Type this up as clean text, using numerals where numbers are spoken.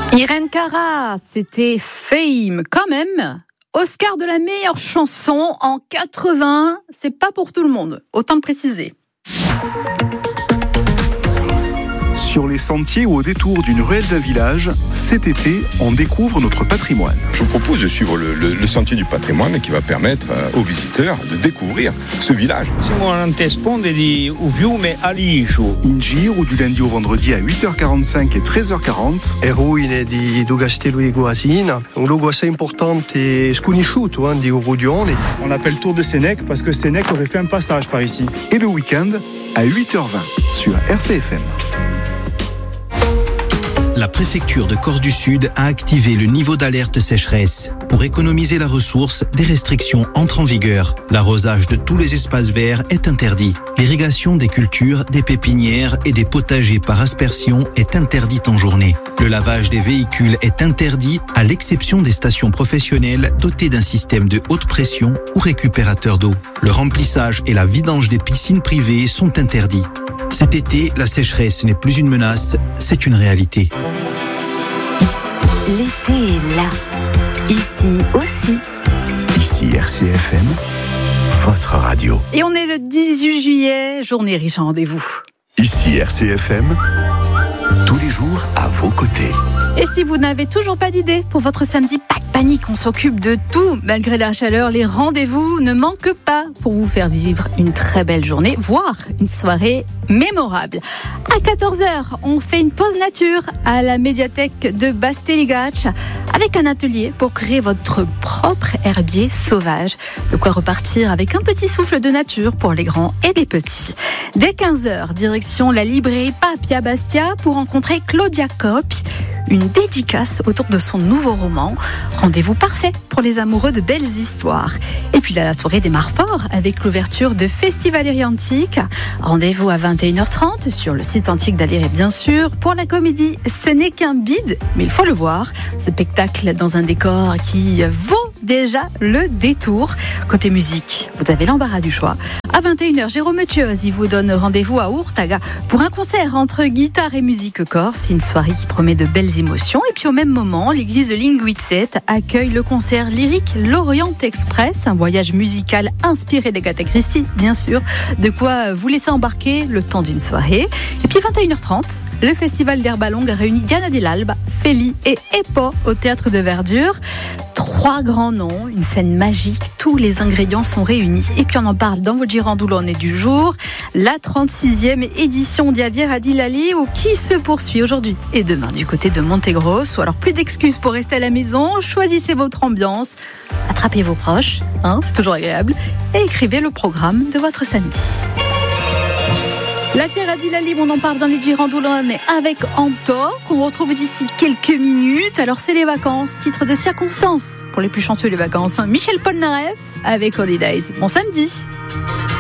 Irène Cara, c'était Fame. Quand même, Oscar de la meilleure chanson en 80, c'est pas pour tout le monde, autant le préciser. Sur les sentiers ou au détour d'une ruelle d'un village, cet été, on découvre notre patrimoine. Je vous propose de suivre le sentier du patrimoine qui va permettre aux visiteurs de découvrir ce village. Siamo all'antesponde di Fiume Alijo. In giro du lundi au vendredi à 8h45 et 13h40. Le ruine do Castello di Goasina, un luogo assez important et sconosciuto di Urudione. On l'appelle Tour de Sénèque parce que Sénèque aurait fait un passage par ici. Et le week-end à 8h20 sur RCFM. La préfecture de Corse du Sud a activé le niveau d'alerte sécheresse. Pour économiser la ressource, des restrictions entrent en vigueur. L'arrosage de tous les espaces verts est interdit. L'irrigation des cultures, des pépinières et des potagers par aspersion est interdite en journée. Le lavage des véhicules est interdit à l'exception des stations professionnelles dotées d'un système de haute pression ou récupérateur d'eau. Le remplissage et la vidange des piscines privées sont interdits. Cet été, la sécheresse n'est plus une menace, c'est une réalité. L'été est là, ici aussi. Ici RCFM, votre radio. Et on est le 18 juillet, journée riche en rendez-vous. Ici RCFM, tous les jours à vos côtés. Et si vous n'avez toujours pas d'idée pour votre samedi, pas de panique, on s'occupe de tout. Malgré la chaleur, les rendez-vous ne manquent pas pour vous faire vivre une très belle journée, voire une soirée mémorable. À 14h, on fait une pause nature à la médiathèque de Basteligaccia avec un atelier pour créer votre propre herbier sauvage. De quoi repartir avec un petit souffle de nature pour les grands et les petits. Dès 15h, direction la librairie Papi à Bastia pour rencontrer Claudia Coppi. Une dédicace autour de son nouveau roman. Rendez-vous parfait pour les amoureux de belles histoires. Et puis là, la soirée démarre fort avec l'ouverture de Festivalerie Antique. Rendez-vous à 21h30 sur le site antique d'Alire, bien sûr, pour la comédie Ce n'est qu'un bide, mais il faut le voir. Spectacle dans un décor qui vaut déjà le détour. Côté musique, vous avez l'embarras du choix. À 21h, Jérôme Chiosi vous donne rendez-vous à Urtaga pour un concert entre guitare et musique corse. Une soirée qui promet de belles émotions. Et puis au même moment, l'église de Linguizet accueille le concert lyrique L'Orient Express, un voyage musical inspiré d'Agatha Christie, bien sûr. De quoi vous laisser embarquer le temps d'une soirée. Et puis 21h30, le festival d'Herba Longue réunit Diana Dell'Alba, Feli et Epo au théâtre de Verdure. 3 grands noms, une scène magique, tous les ingrédients sont réunis. Et puis on en parle dans votre Girandolone du jour, la 36e édition d'Avier Adilali, qui se poursuit aujourd'hui et demain du côté de Montegrosso. Alors plus d'excuses pour rester à la maison, choisissez votre ambiance, attrapez vos proches, c'est toujours agréable, et écrivez le programme de votre samedi. La Fiera di Lali, on en parle dans les Girandolone avec Anto, qu'on retrouve d'ici quelques minutes. Alors c'est les vacances, titre de circonstance pour les plus chanceux les vacances. Michel Polnareff avec Holidays. Bon samedi.